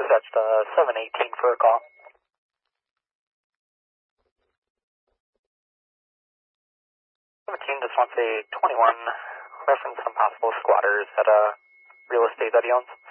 That's the 718 for a call. 17 just wants a 21 reference some possible squatters at a real estate that he owns.